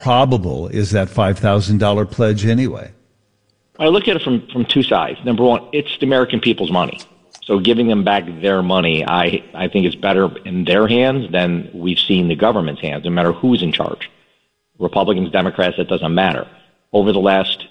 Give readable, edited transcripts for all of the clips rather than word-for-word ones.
probable is that $5,000 pledge anyway? I look at it from two sides. Number one, it's the American people's money. So giving them back their money, I think is better in their hands than we've seen the government's hands, no matter who's in charge. Republicans, Democrats, it doesn't matter. Over the last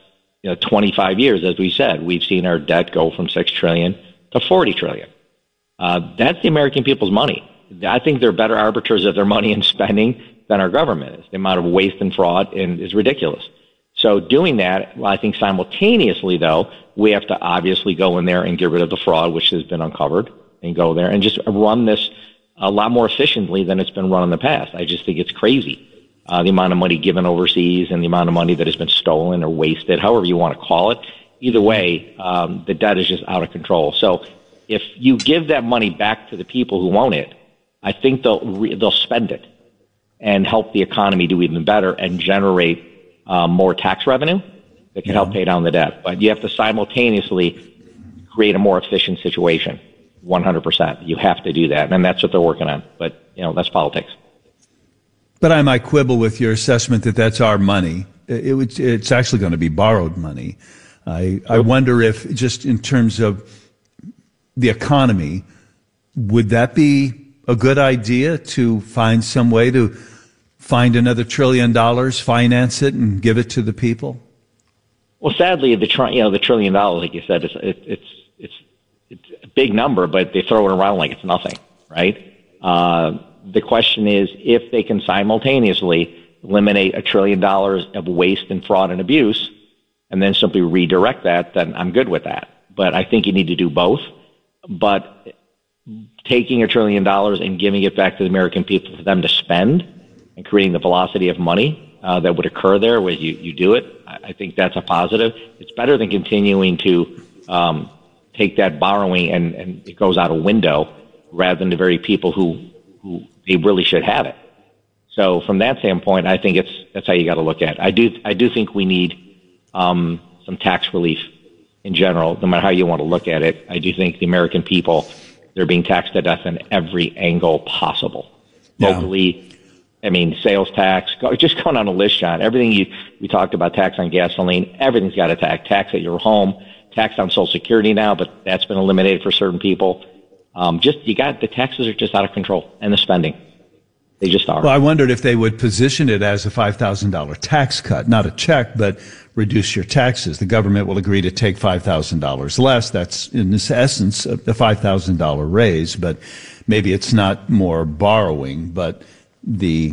25 years, as we said, we've seen our debt go from $6 trillion to $40 trillion. That's the American people's money. I think they're better arbiters of their money and spending than our government is. The amount of waste and fraud is ridiculous. So doing that, well, I think simultaneously, though, we have to obviously go in there and get rid of the fraud, which has been uncovered, and go there and just run this a lot more efficiently than it's been run in the past. I just think it's crazy, the amount of money given overseas and the amount of money that has been stolen or wasted, however you want to call it. Either way, the debt is just out of control. So if you give that money back to the people who own it, I think they'll spend it and help the economy do even better and generate more tax revenue that can help pay down the debt. But you have to simultaneously create a more efficient situation, 100%. You have to do that, and that's what they're working on. But, that's politics. But I might quibble with your assessment that that's our money. It's actually going to be borrowed money. I wonder if, just in terms of the economy, would that be a good idea to find some way to find another $1 trillion, finance it, and give it to the people? Well, sadly, the $1 trillion, like you said, it's a big number, but they throw it around like it's nothing, right? The question is, if they can simultaneously eliminate $1 trillion of waste and fraud and abuse, and then simply redirect that, then I'm good with that. But I think you need to do both. But taking $1 trillion and giving it back to the American people for them to spend and creating the velocity of money that would occur there where you do it, I think that's a positive. It's better than continuing to take that borrowing and it goes out a window rather than the very people who they really should have it. So from that standpoint, I think that's how you got to look at it. I do think we need some tax relief in general, no matter how you want to look at it. I do think the American people, they're being taxed to death in every angle possible. Locally, sales tax, just going on a list, John. Everything we talked about, tax on gasoline, everything's got a tax at your home, tax on Social Security now, but that's been eliminated for certain people. The taxes are just out of control, and the spending. They just are. Well, I wondered if they would position it as a $5,000 tax cut, not a check, but reduce your taxes. The government will agree to take $5,000 less. That's, in this essence, a $5,000 raise, but maybe it's not more borrowing. But the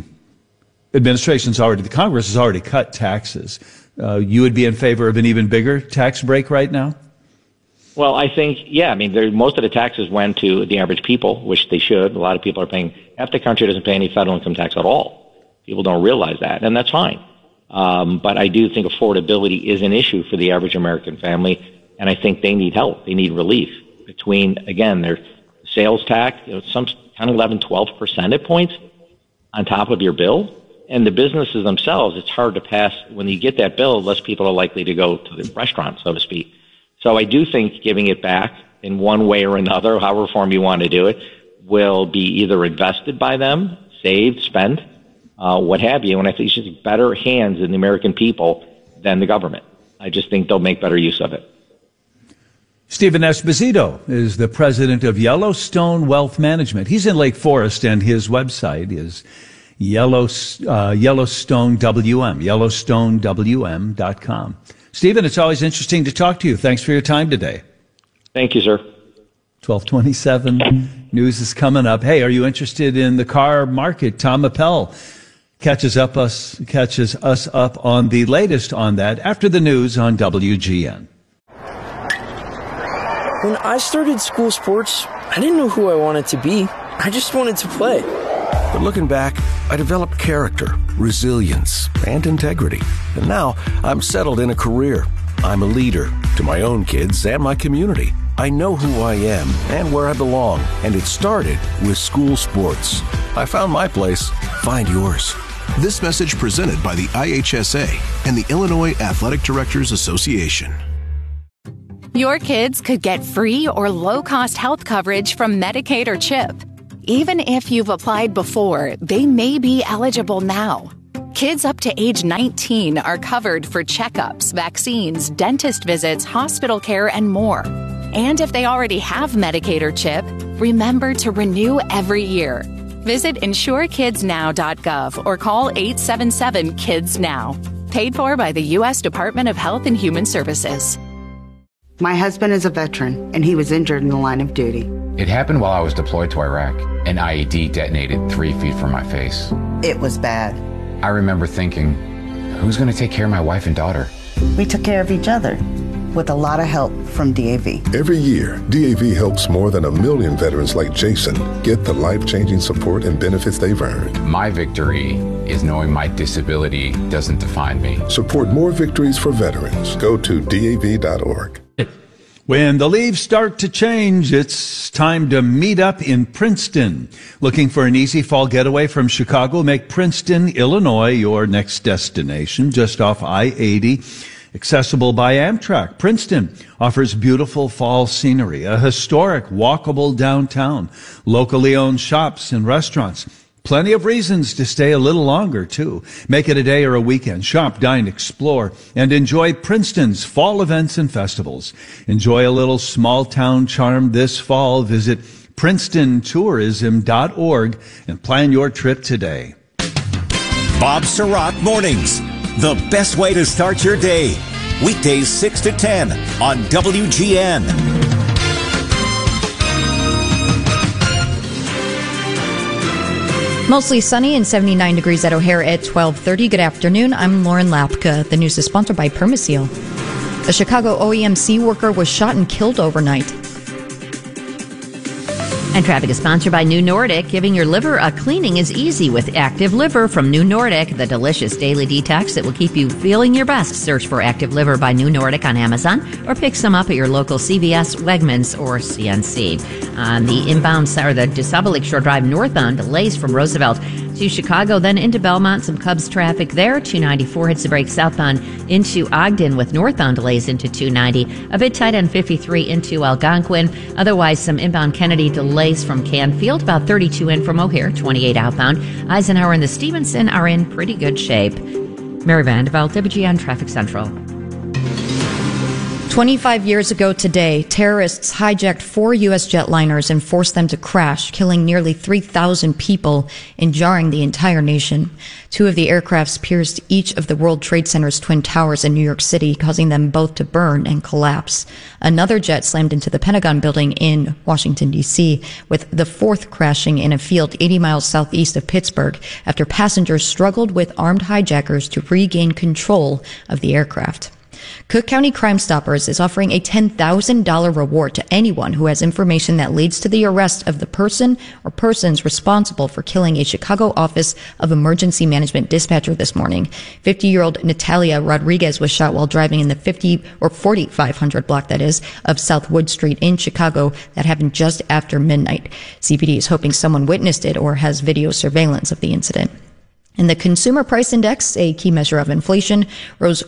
the Congress has already cut taxes. You would be in favor of an even bigger tax break right now? Well, I think, most of the taxes went to the average people, which they should. A lot of people are paying, half the country doesn't pay any federal income tax at all. People don't realize that, and that's fine. But I do think affordability is an issue for the average American family, and I think they need help. They need relief between, again, their sales tax, some 10, 11, 12 percentage points on top of your bill. And the businesses themselves, it's hard to pass. When you get that bill, less people are likely to go to the restaurant, so to speak. So I do think giving it back in one way or another, however form you want to do it, will be either invested by them, saved, spent, what have you. And I think it's just better hands in the American people than the government. I just think they'll make better use of it. Stephen Esposito is the president of Yellowstone Wealth Management. He's in Lake Forest, and his website is Yellowstone WM, YellowstoneWM.com. Stephen, it's always interesting to talk to you. Thanks for your time today. Thank you, sir. 1227 news is coming up. Hey, are you interested in the car market? Tom Appel catches us up on the latest on that after the news on WGN. When I started school sports, I didn't know who I wanted to be. I just wanted to play. But looking back, I developed character, resilience, and integrity. And now I'm settled in a career. I'm a leader to my own kids and my community. I know who I am and where I belong. And it started with school sports. I found my place. Find yours. This message presented by the IHSA and the Illinois Athletic Directors Association. Your kids could get free or low-cost health coverage from Medicaid or CHIP. Even if you've applied before, they may be eligible now. Kids up to age 19 are covered for checkups, vaccines, dentist visits, hospital care, and more. And if they already have Medicaid or CHIP, remember to renew every year. Visit insurekidsnow.gov or call 877-KIDS-NOW. Paid for by the U.S. Department of Health and Human Services. My husband is a veteran, and he was injured in the line of duty. It happened while I was deployed to Iraq. An IED detonated 3 feet from my face. It was bad. I remember thinking, who's going to take care of my wife and daughter? We took care of each other with a lot of help from DAV. Every year, DAV helps more than 1 million veterans like Jason get the life-changing support and benefits they've earned. My victory is knowing my disability doesn't define me. Support more victories for veterans. Go to DAV.org. When the leaves start to change, it's time to meet up in Princeton. Looking for an easy fall getaway from Chicago? Make Princeton, Illinois your next destination, just off I-80. Accessible by Amtrak, Princeton offers beautiful fall scenery, a historic walkable downtown, locally owned shops and restaurants. Plenty of reasons to stay a little longer, too. Make it a day or a weekend. Shop, dine, explore, and enjoy Princeton's fall events and festivals. Enjoy a little small-town charm this fall. Visit PrincetonTourism.org and plan your trip today. Bob Surratt Mornings, the best way to start your day. Weekdays 6 to 10 on WGN. Mostly sunny and 79 degrees at O'Hare at 12:30. Good afternoon. I'm Lauren Lapka. The news is sponsored by Permaseal. A Chicago OEMC worker was shot and killed overnight. And traffic is sponsored by New Nordic. Giving your liver a cleaning is easy with Active Liver from New Nordic, the delicious daily detox that will keep you feeling your best. Search for Active Liver by New Nordic on Amazon or pick some up at your local CVS, Wegmans, or CNC. On the inbound side, or the DeSable Lakeshore Drive northbound, delays from Roosevelt to Chicago, then into Belmont. Some Cubs traffic there. 294 hits the brake southbound into Ogden with northbound delays into 290. A bit tight on 53 into Algonquin. Otherwise, some inbound Kennedy delays from Canfield. About 32 in from O'Hare, 28 outbound. Eisenhower and the Stevenson are in pretty good shape. Mary Vanderveld, WGN Traffic Central. 25 years ago today, terrorists hijacked 4 U.S. jetliners and forced them to crash, killing nearly 3,000 people and jarring the entire nation. 2 of the aircrafts pierced each of the World Trade Center's twin towers in New York City, causing them both to burn and collapse. Another jet slammed into the Pentagon building in Washington, D.C., with the 4th crashing in a field 80 miles southeast of Pittsburgh after passengers struggled with armed hijackers to regain control of the aircraft. Cook County Crime Stoppers is offering a $10,000 reward to anyone who has information that leads to the arrest of the person or persons responsible for killing a Chicago Office of Emergency Management dispatcher this morning. 50-year-old Natalia Rodriguez was shot while driving in the 4500 block, that is, of South Wood Street in Chicago. That happened just after midnight. CPD is hoping someone witnessed it or has video surveillance of the incident. And the Consumer Price Index, a key measure of inflation, rose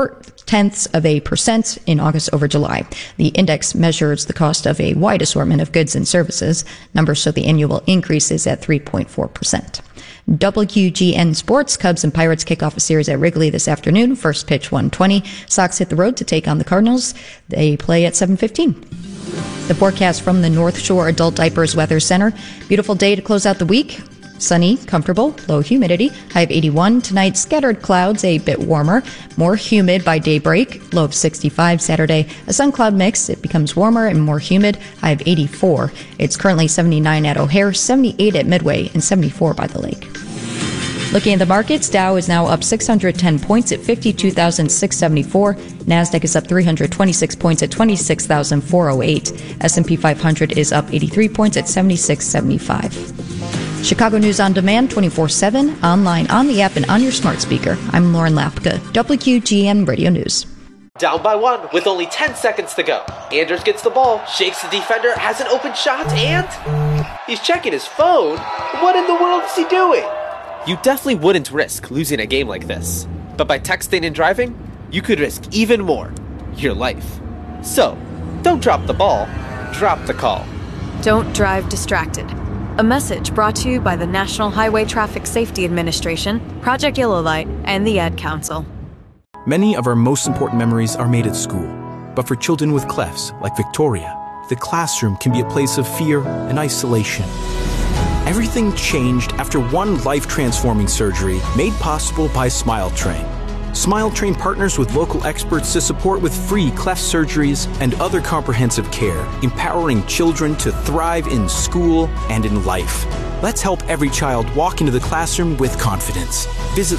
0.4% in August over July. The index measures the cost of a wide assortment of goods and services. Numbers show the annual increase is at 3.4%. WGN Sports, Cubs and Pirates kick off a series at Wrigley this afternoon. First pitch 1:20. Sox hit the road to take on the Cardinals. They play at 7:15. The forecast from the North Shore Adult Diapers Weather Center. Beautiful day to close out the week. Sunny, comfortable, low humidity, high of 81. Tonight, scattered clouds, a bit warmer, more humid by daybreak, low of 65. Saturday, a sun-cloud mix. It becomes warmer and more humid, high of 84. It's currently 79 at O'Hare, 78 at Midway, and 74 by the lake. Looking at the markets, Dow is now up 610 points at 52,674. NASDAQ is up 326 points at 26,408. S&P 500 is up 83 points at 7675. Chicago News on Demand, 24/7, online, on the app, and on your smart speaker. I'm Lauren Lapka, WGN Radio News. Down by 1 with only 10 seconds to go. Anders gets the ball, shakes the defender, has an open shot, and he's checking his phone. What in the world is he doing? You definitely wouldn't risk losing a game like this. But by texting and driving, you could risk even more, your life. So, don't drop the ball, drop the call. Don't drive distracted. A message brought to you by the National Highway Traffic Safety Administration, Project Yellow Light, and the Ad Council. Many of our most important memories are made at school. But for children with clefts, like Victoria, the classroom can be a place of fear and isolation. Everything changed after one life-transforming surgery made possible by SmileTrain. SmileTrain partners with local experts to support with free cleft surgeries and other comprehensive care, empowering children to thrive in school and in life. Let's help every child walk into the classroom with confidence. Visit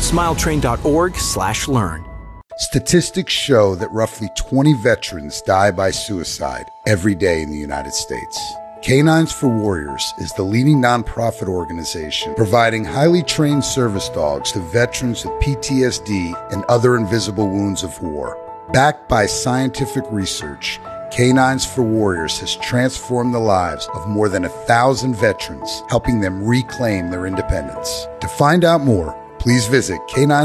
smiletrain.org/learn. Statistics show that roughly 20 veterans die by suicide every day in the United States. Canines for Warriors is the leading nonprofit organization providing highly trained service dogs to veterans with PTSD and other invisible wounds of war. Backed by scientific research, Canines for Warriors has transformed the lives of more than 1,000 veterans, helping them reclaim their independence. To find out more, please visit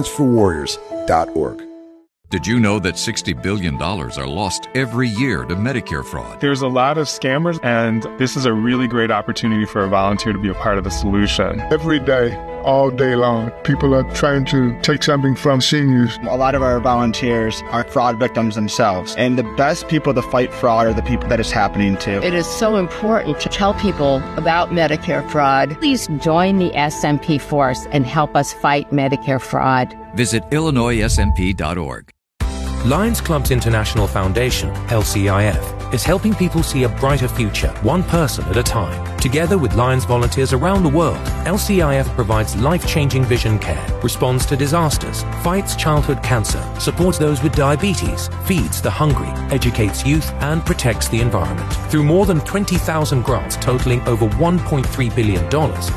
caninesforwarriors.org. Did you know that $60 billion are lost every year to Medicare fraud? There's a lot of scammers, and this is a really great opportunity for a volunteer to be a part of the solution. Every day, all day long, people are trying to take something from seniors. A lot of our volunteers are fraud victims themselves, and the best people to fight fraud are the people that it's happening to. It is so important to tell people about Medicare fraud. Please join the SMP force and help us fight Medicare fraud. Visit IllinoisSMP.org. Lions Clubs International Foundation, LCIF, is helping people see a brighter future, one person at a time. Together with Lions volunteers around the world, LCIF provides life-changing vision care, responds to disasters, fights childhood cancer, supports those with diabetes, feeds the hungry, educates youth, and protects the environment. Through more than 20,000 grants totaling over $1.3 billion,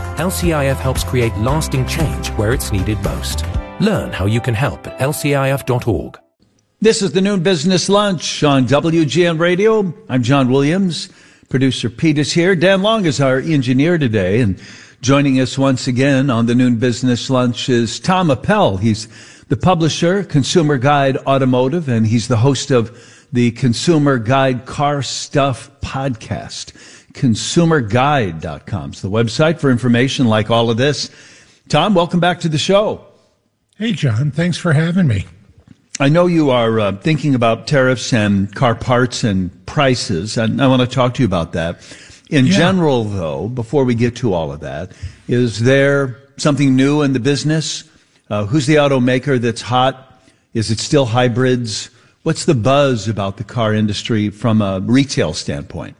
LCIF helps create lasting change where it's needed most. Learn how you can help at lcif.org. This is the Noon Business Lunch on WGN Radio. I'm John Williams. Producer Pete is here. Dan Long is our engineer today. And joining us once again on the Noon Business Lunch is Tom Appel. He's the publisher, Consumer Guide Automotive, and he's the host of the Consumer Guide Car Stuff podcast. ConsumerGuide.com is the website for information like all of this. Tom, welcome back to the show. Hey, John. Thanks for having me. I know you are thinking about tariffs and car parts and prices, and I want to talk to you about that. In general, though, before we get to all of that, is there something new in the business? Who's the automaker that's hot? Is it still hybrids? What's the buzz about the car industry from a retail standpoint?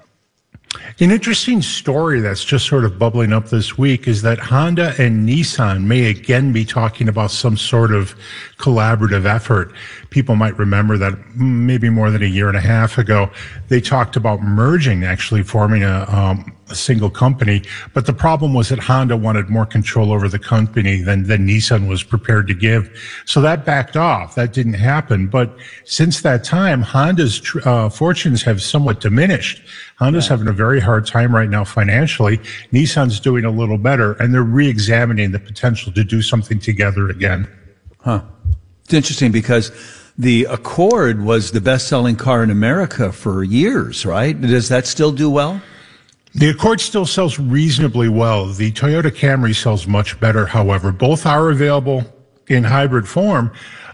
An interesting story that's just sort of bubbling up this week is that Honda and Nissan may again be talking about some sort of collaborative effort. People might remember that maybe more than a year and a half ago, they talked about merging, actually forming a single company. But the problem was that Honda wanted more control over the company than Nissan was prepared to give. So that backed off. That didn't happen. But since that time, Honda's fortunes have somewhat diminished. Honda's having a very hard time right now financially. Nissan's doing a little better, and they're re-examining the potential to do something together again. Huh. It's interesting because the Accord was the best-selling car in America for years, right? Does that still do well? The Accord still sells reasonably well. The Toyota Camry sells much better, however. Both are available in hybrid form,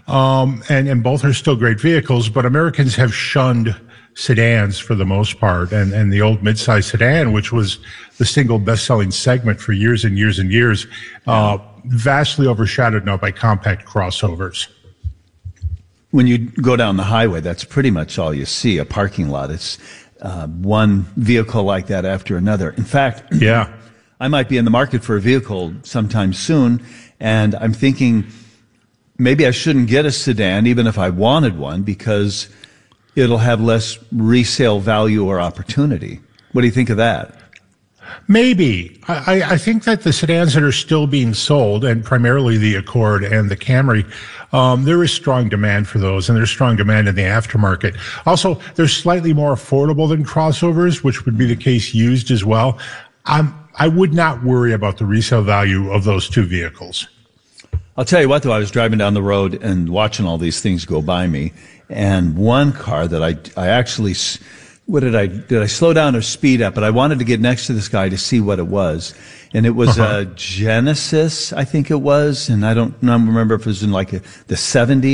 and both are still great vehicles, but Americans have shunned sedans for the most part, and the old midsize sedan, which was the single best-selling segment for years and years and years, vastly overshadowed now by compact crossovers. When you go down the highway, that's pretty much all you see, a parking lot. It's one vehicle like that after another. In fact, I might be in the market for a vehicle sometime soon, and I'm thinking maybe I shouldn't get a sedan even if I wanted one because it'll have less resale value or opportunity. What do you think of that? Maybe. I think that the sedans that are still being sold, and primarily the Accord and the Camry, there is strong demand for those, and there's strong demand in the aftermarket. Also, they're slightly more affordable than crossovers, which would be the case used as well. I would not worry about the resale value of those two vehicles. I'll tell you what, though, I was driving down the road and watching all these things go by me, and one car that I actually did I slow down or speed up? But I wanted to get next to this guy to see what it was. And it was a Genesis, I think it was. And I don't remember if it was in like the 70s.